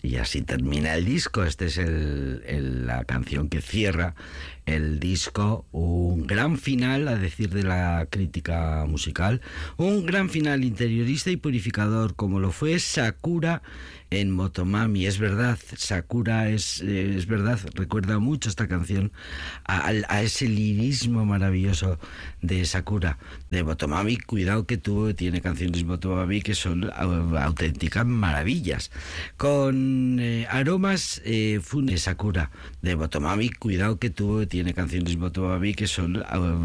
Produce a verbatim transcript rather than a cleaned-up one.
Y así termina el disco. Esta es el, el, la canción que cierra el disco. Un gran final, a decir de la crítica musical. Un gran final interiorista y purificador, como lo fue Sakura en Motomami. Es verdad, Sakura es, eh, es verdad, recuerda mucho esta canción a, a ese lirismo maravilloso de Sakura. De Motomami, cuidado que tuvo, tiene canciones Motomami que son auténticas maravillas. Con eh, aromas eh, Fune Sakura de Motomami, cuidado que tuvo, tiene canciones Motomami que son